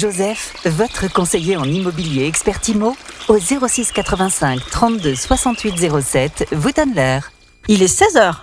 Joseph, votre conseiller en immobilier expert IMO, au 06 85 32 68 07, vous donne l'heure. Il est 16h.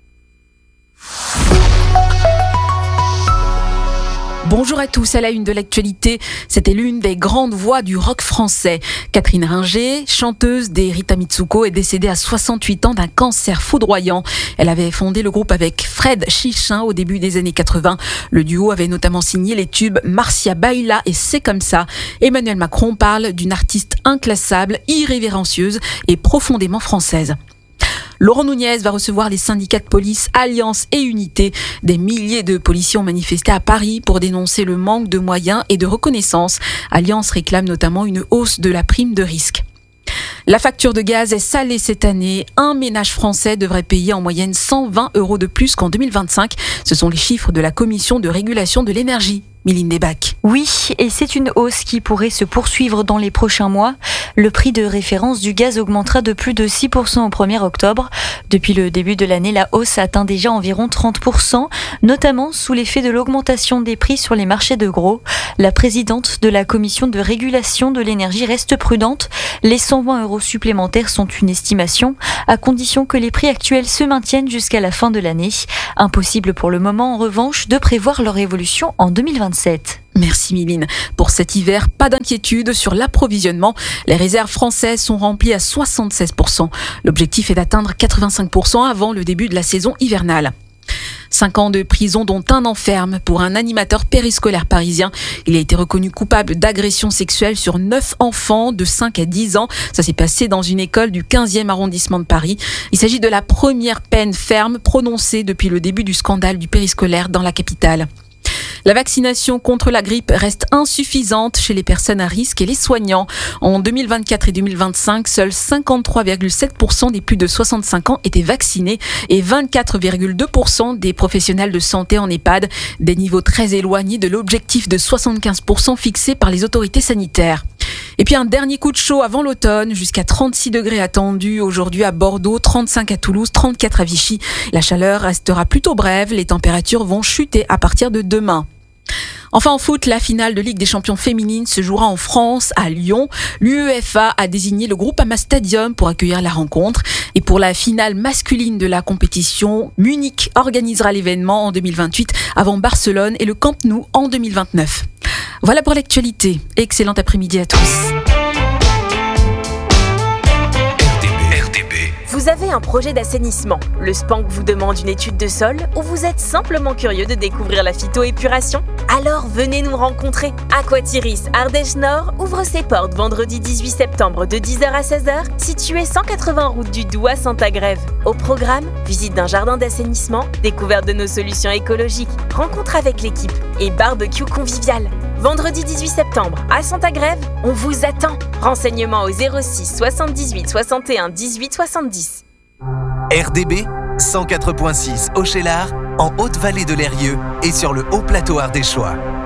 Bonjour à tous, à la une de l'actualité, c'était l'une des grandes voix du rock français. Catherine Ringer, chanteuse des Rita Mitsuko, est décédée à 68 ans d'un cancer foudroyant. Elle avait fondé le groupe avec Fred Chichin au début des années 80. Le duo avait notamment signé les tubes Marcia Baila et C'est comme ça. Emmanuel Macron parle d'une artiste inclassable, irrévérencieuse et profondément française. Laurent Nunez va recevoir les syndicats de police Alliance et Unité. Des milliers de policiers ont manifesté à Paris pour dénoncer le manque de moyens et de reconnaissance. Alliance réclame notamment une hausse de la prime de risque. La facture de gaz est salée cette année. Un ménage français devrait payer en moyenne 120 € de plus qu'en 2025. Ce sont les chiffres de la Commission de régulation de l'énergie. Méline Desbacs. Oui, et c'est une hausse qui pourrait se poursuivre dans les prochains mois. Le prix de référence du gaz augmentera de plus de 6% au 1er octobre. Depuis le début de l'année, la hausse atteint déjà environ 30%, notamment sous l'effet de l'augmentation des prix sur les marchés de gros. La présidente de la Commission de régulation de l'énergie reste prudente. Les 120 € supplémentaires sont une estimation, à condition que les prix actuels se maintiennent jusqu'à la fin de l'année. Impossible pour le moment, en revanche, de prévoir leur évolution en 2027. Merci Méline. Pour cet hiver, pas d'inquiétude sur l'approvisionnement. Les réserves françaises sont remplies à 76%. L'objectif est d'atteindre 85% avant le début de la saison hivernale. 5 ans de prison, dont 1 an ferme pour un animateur périscolaire parisien. Il a été reconnu coupable d'agression sexuelle sur 9 enfants de 5 à 10 ans. Ça s'est passé dans une école du 15e arrondissement de Paris. Il s'agit de la première peine ferme prononcée depuis le début du scandale du périscolaire dans la capitale. La vaccination contre la grippe reste insuffisante chez les personnes à risque et les soignants. En 2024 et 2025, seuls 53,7% des plus de 65 ans étaient vaccinés et 24,2% des professionnels de santé en EHPAD, des niveaux très éloignés de l'objectif de 75% fixé par les autorités sanitaires. Et puis un dernier coup de chaud avant l'automne, jusqu'à 36 degrés attendus aujourd'hui à Bordeaux, 35 à Toulouse, 34 à Vichy. La chaleur restera plutôt brève, les températures vont chuter à partir de demain. Enfin en foot, la finale de Ligue des Champions féminines se jouera en France, à Lyon. L'UEFA a désigné le Groupama Stadium pour accueillir la rencontre. Et pour la finale masculine de la compétition, Munich organisera l'événement en 2028 avant Barcelone et le Camp Nou en 2029. Voilà pour l'actualité. Excellent après-midi à tous. Vous avez un projet d'assainissement, le SPANC vous demande une étude de sol ou vous êtes simplement curieux de découvrir la phytoépuration? Alors venez nous rencontrer. Aquatiris Ardèche Nord ouvre ses portes vendredi 18 septembre de 10h à 16h, situé 180 route du Doubs à Saint-Agrève. Au programme, visite d'un jardin d'assainissement, découverte de nos solutions écologiques, rencontre avec l'équipe et barbecue convivial. Vendredi 18 septembre, à Saint-Agrève, on vous attend. Renseignements au 06 78 61 18 70. RDB 104.6 au Chélar, en Haute-Vallée de l'Eyrieux et sur le Haut Plateau ardéchois.